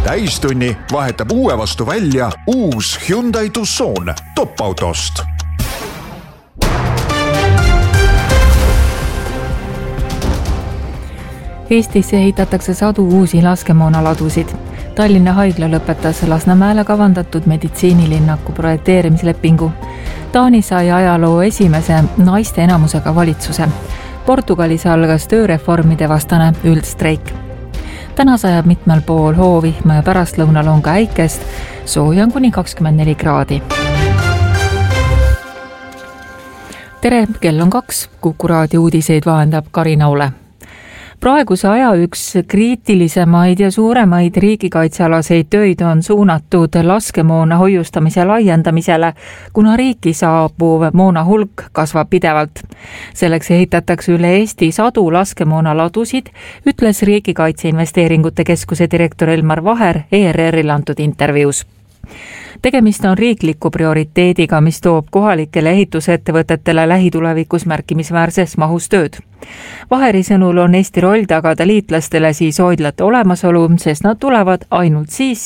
Täistunni vahetab uue vastu välja uus Hyundai Tucson top-autost. Eestisse ehitatakse sadu uusi laskemoonaladusid. Tallinna haigla lõpetas Lasnamäele kavandatud meditsiinilinnaku projekteerimislepingu. Taani sai ajaloo esimese naiste enamusega valitsuse. Portugalis algas tööreformide vastane üldstreik. Täna sajab mitmel pool hoovihma ja pärastlõunal on ka äikest, sooja on kuni 24 kraadi. Tere, kell on 2, Kuku raadio uudiseid vahendab Karina Ole. Praeguse aja üks kriitilisemaid ja suuremaid riigikaitsealaseid töid on suunatud laskemoona hoiustamise laiendamisele, kuna riiki saabuv moona hulk kasvab pidevalt. Selleks ehitatakse üle Eesti sadu laskemoonaladusid, ütles Riigikaitse Investeeringute Keskuse direktor Elmar Vaher ERR-il antud intervjuus. Tegemist on riikliku prioriteediga, mis toob kohalikele ehitusettevõtetele lähitulevikus märkimisväärses mahus tööd. Vaheri sõnul on Eesti roll tagada liitlastele siis hoidlate olemasolu, sest nad tulevad ainult siis,